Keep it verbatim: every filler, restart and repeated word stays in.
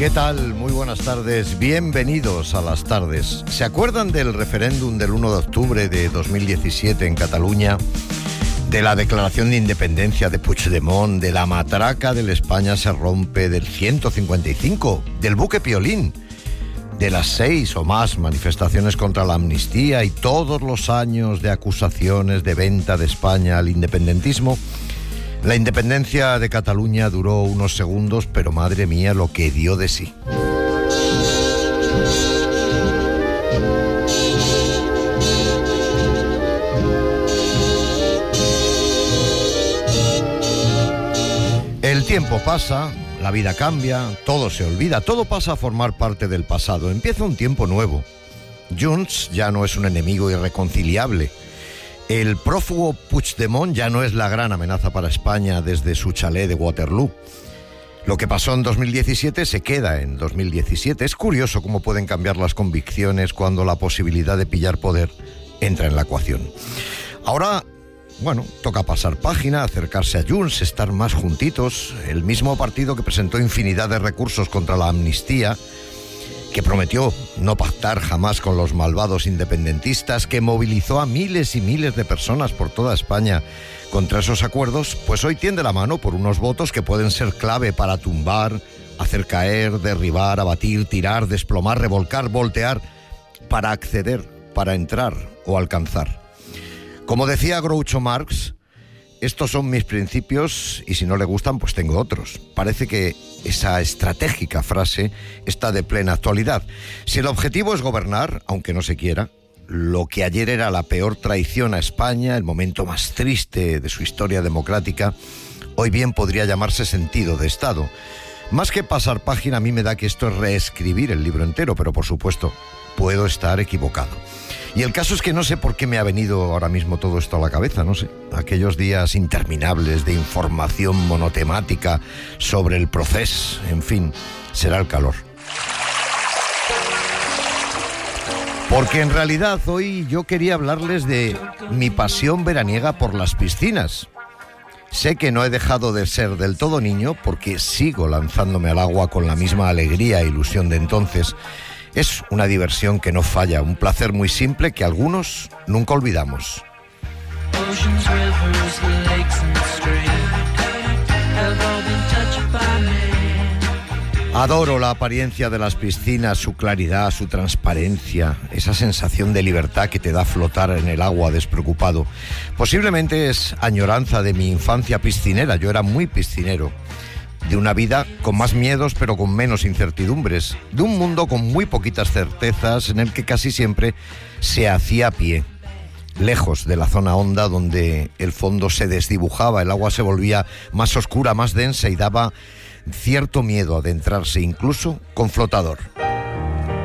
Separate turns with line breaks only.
¿Qué tal? Muy buenas tardes, bienvenidos a las tardes. ¿Se acuerdan del referéndum del uno de octubre de dos mil diecisiete en Cataluña? De la declaración de independencia de Puigdemont, de la matraca del España se rompe del ciento cincuenta y cinco, del buque Piolín, de las seis o más manifestaciones contra la amnistía y todos los años de acusaciones de venta de España al independentismo? La independencia de Cataluña duró unos segundos, pero madre mía lo que dio de sí. El tiempo pasa, la vida cambia, todo se olvida, todo pasa a formar parte del pasado. Empieza un tiempo nuevo. Junts ya no es un enemigo irreconciliable. El prófugo Puigdemont ya no es la gran amenaza para España desde su chalet de Waterloo. Lo que pasó en dos mil diecisiete se queda en dos mil diecisiete. Es curioso cómo pueden cambiar las convicciones cuando la posibilidad de pillar poder entra en la ecuación. Ahora, bueno, toca pasar página, acercarse a Junts, estar más juntitos. El mismo partido que presentó infinidad de recursos contra la amnistía, que prometió no pactar jamás con los malvados independentistas, que movilizó a miles y miles de personas por toda España contra esos acuerdos, pues hoy tiende la mano por unos votos que pueden ser clave para tumbar, hacer caer, derribar, abatir, tirar, desplomar, revolcar, voltear, para acceder, para entrar o alcanzar. Como decía Groucho Marx, estos son mis principios y si no le gustan, pues tengo otros. Parece que esa estratégica frase está de plena actualidad. Si el objetivo es gobernar, aunque no se quiera, lo que ayer era la peor traición a España, el momento más triste de su historia democrática, hoy bien podría llamarse sentido de Estado. Más que pasar página, a mí me da que esto es reescribir el libro entero, pero por supuesto, puedo estar equivocado. Y el caso es que no sé por qué me ha venido ahora mismo todo esto a la cabeza, no sé. Aquellos días interminables de información monotemática sobre el proceso, en fin, será el calor. Porque en realidad hoy yo quería hablarles de mi pasión veraniega por las piscinas. Sé que no he dejado de ser del todo niño porque sigo lanzándome al agua con la misma alegría e ilusión de entonces. Es una diversión que no falla, un placer muy simple que algunos nunca olvidamos. Adoro la apariencia de las piscinas, su claridad, su transparencia, esa sensación de libertad que te da flotar en el agua despreocupado. Posiblemente es añoranza de mi infancia piscinera, yo era muy piscinero. De una vida con más miedos pero con menos incertidumbres, de un mundo con muy poquitas certezas en el que casi siempre se hacía a pie, lejos de la zona honda donde el fondo se desdibujaba, el agua se volvía más oscura, más densa y daba cierto miedo adentrarse incluso con flotador.